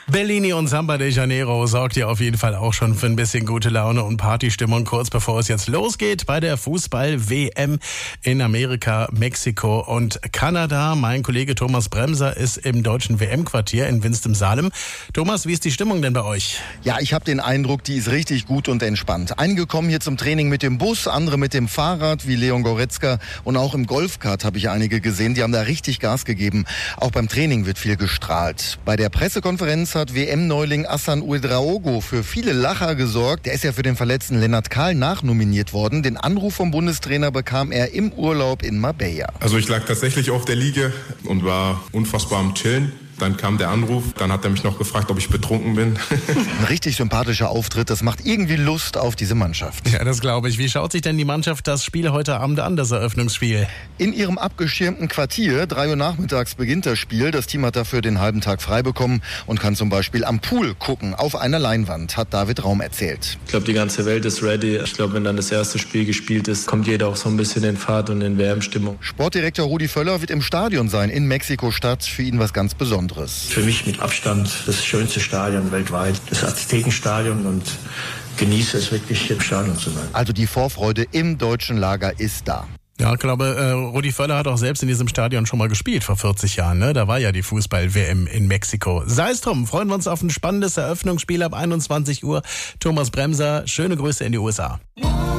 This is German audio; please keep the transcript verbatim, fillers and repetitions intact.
Bellini und Samba de Janeiro sorgt ja auf jeden Fall auch schon für ein bisschen gute Laune und Partystimmung, kurz bevor es jetzt losgeht bei der Fußball-W M in Amerika, Mexiko und Kanada. Mein Kollege Thomas Bremser ist im deutschen W M-Quartier in Winston-Salem. Thomas, wie ist die Stimmung denn bei euch? Ja, ich habe den Eindruck, die ist richtig gut und entspannt. Einige kommen hier zum Training mit dem Bus, andere mit dem Fahrrad, wie Leon Goretzka. Und auch im Golfkart habe ich einige gesehen, die haben da richtig Gas gegeben. Auch beim Training wird viel gestrahlt. Bei der Pressekonferenz hat W M-Neuling Hassan Ouedraogo für viele Lacher gesorgt. Der ist ja für den verletzten Lennart Kahl nachnominiert worden. Den Anruf vom Bundestrainer bekam er im Urlaub in Marbella. Also ich lag tatsächlich auf der Liege und war unfassbar am Chillen. Dann kam der Anruf, dann hat er mich noch gefragt, ob ich betrunken bin. Ein richtig sympathischer Auftritt, das macht irgendwie Lust auf diese Mannschaft. Ja, das glaube ich. Wie schaut sich denn die Mannschaft das Spiel heute Abend an, das Eröffnungsspiel? In ihrem abgeschirmten Quartier, drei Uhr nachmittags beginnt das Spiel. Das Team hat dafür den halben Tag frei bekommen und kann zum Beispiel am Pool gucken, auf einer Leinwand, hat David Raum erzählt. Ich glaube, die ganze Welt ist ready. Ich glaube, wenn dann das erste Spiel gespielt ist, kommt jeder auch so ein bisschen in Fahrt und in W M-Stimmung. Sportdirektor Rudi Völler wird im Stadion sein, in Mexiko-Stadt. Für ihn was ganz Besonderes. Für mich mit Abstand das schönste Stadion weltweit, das Aztekenstadion, und genieße es wirklich, im Stadion zu sein. Also die Vorfreude im deutschen Lager ist da. Ja, ich glaube, äh, Rudi Völler hat auch selbst in diesem Stadion schon mal gespielt vor vierzig Jahren. Ne? Da war ja die Fußball-W M in Mexiko. Sei es drum, freuen wir uns auf ein spannendes Eröffnungsspiel ab einundzwanzig Uhr. Thomas Bremser, schöne Grüße in die U S A.